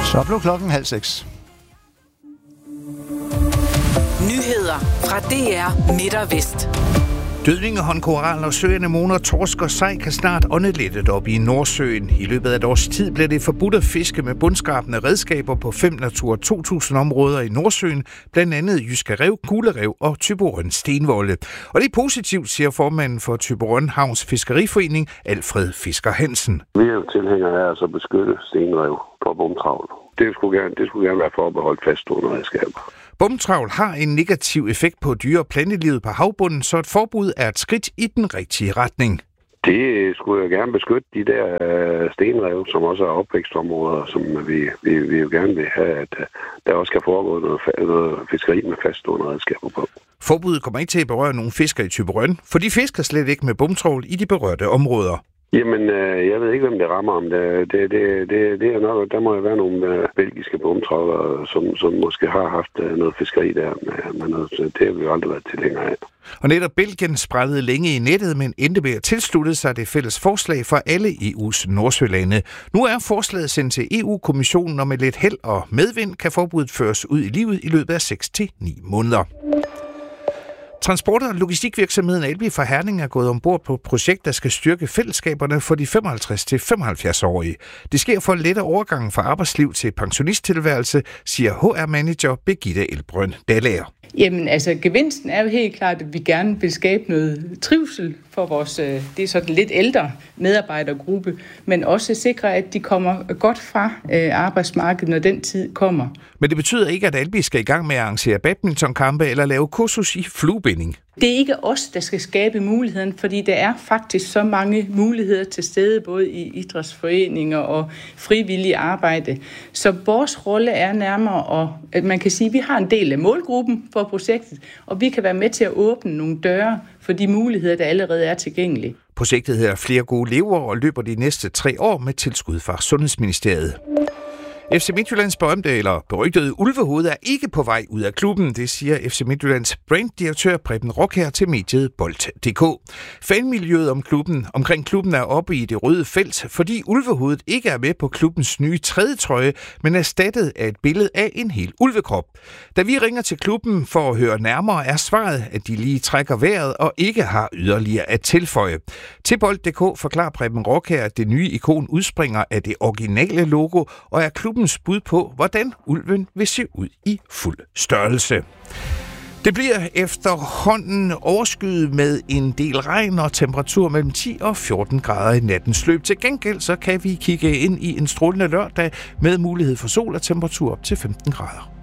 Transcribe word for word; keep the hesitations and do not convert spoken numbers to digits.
Så blev klokken halv seks. Nyheder fra D R Midt og Vest. Dødvingehånd, koraler, søanemoner, torsk og sej kan snart åndelettet op i Nordsøen. I løbet af et års tid bliver det forbudt at fiske med bundskrabende redskaber på fem Natura to tusind områder i Nordsøen, blandt andet Jyske Rev, Kuglerev og Thyborøn Stenvolde. Og det er positivt, siger formanden for Thyborøn Havns Fiskeriforening, Alfred Fisker Hansen. Vi er jo tilhængere af at beskytte stenrev på bomtravl. Det skulle gerne, det skulle gerne være forbeholdt faststående redskaber. Bomtravl har en negativ effekt på dyre- og plantelivet på havbunden, så et forbud er et skridt i den rigtige retning. Det skulle jo gerne beskytte de der stenrev, som også er opvækstområder, som vi, vi, vi jo gerne vil have, at der også kan foregå noget, noget fiskeri med faststående redskaber på. Forbuddet kommer ikke til at berøre nogen fiskere i Thyborøn, for de fisker slet ikke med bomtravl i de berørte områder. Jamen, øh, jeg ved ikke, hvem det rammer om. Det, det, det, det, det er nok, der må jo være nogle øh, belgiske bomtrawlere, som, som måske har haft øh, noget fiskeri der, men noget, det har vi jo aldrig været tilhængere af. Og netop Belgien sprællede længe i nettet, men endte med at tilslutte sig det fælles forslag for alle E U's Nordsølande. Nu er forslaget sendt til E U-kommissionen, og med lidt held og medvind kan forbuddet føres ud i livet i løbet af seks til ni måneder. Transport- og logistikvirksomheden Albi fra Herning er gået ombord på et projekt, der skal styrke fællesskaberne for de femoghalvtreds til femoghalvfjerds-årige. Det sker for at lette overgangen fra arbejdsliv til pensionisttilværelse, siger H R-manager Birgitte Elbrøn Dallager. Jamen altså, gevinsten er jo helt klart, at vi gerne vil skabe noget trivsel for vores, det er sådan lidt ældre medarbejdergruppe, men også sikre, at de kommer godt fra arbejdsmarkedet, når den tid kommer. Men det betyder ikke, at Albi skal i gang med at arrangere badmintonkampe eller lave kursus i fluebinding. Det er ikke os, der skal skabe muligheden, fordi der er faktisk så mange muligheder til stede, både i idrætsforeninger og frivillige arbejde. Så vores rolle er nærmere, at man kan sige, at vi har en del af målgruppen for projektet, og vi kan være med til at åbne nogle døre for de muligheder, der allerede er tilgængelige. Projektet hedder Flere gode lever og løber de næste tre år med tilskud fra Sundhedsministeriet. F C Midtjyllands berømte eller berygtede Ulvehoved er ikke på vej ud af klubben, det siger F C Midtjyllands branddirektør Preben Rockher til mediet Bold punktum d k. Fanmiljøet om klubben, omkring klubben er oppe i det røde felt, fordi Ulvehovedet ikke er med på klubbens nye tredje trøje, men erstattet af et billede af en hel ulvekrop. Da vi ringer til klubben for at høre nærmere, er svaret, at de lige trækker vejret og ikke har yderligere at tilføje. Til Bold punktum d k forklarer Preben Rockher, at det nye ikon udspringer af det originale logo og er klubben bud på, hvordan ulven vil se ud i fuld størrelse. Det bliver efterhånden overskyet med en del regn og temperatur mellem ti og fjorten grader i nattens løb. Til gengæld så kan vi kigge ind i en strålende lørdag med mulighed for sol og temperatur op til femten grader.